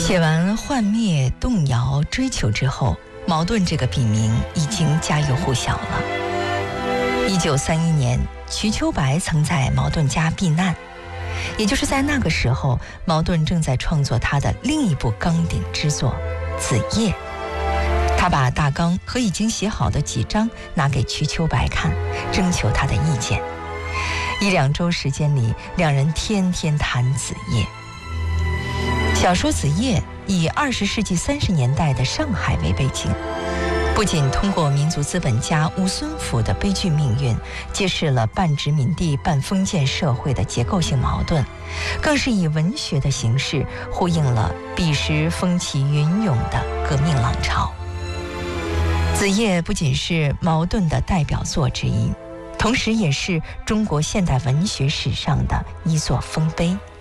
写完幻灭、动摇、追求之后，茅盾这个笔名已经家喻户晓了。1931年，瞿秋白曾在茅盾家避难，也就是在那个时候，茅盾正在创作他的另一部纲鼎之作《子夜》。他把大纲和已经写好的几章拿给瞿秋白看，征求他的意见。1-2周时间里，两人天天谈《子夜》。小说《子夜》以20世纪30年代的上海为背景，不仅通过民族资本家吴孙甫的悲剧命运，揭示了半殖民地半封建社会的结构性矛盾，更是以文学的形式呼应了彼时风起云涌的革命浪潮。《子夜》不仅是茅盾的代表作之一，同时也是中国现代文学史上的一座丰碑。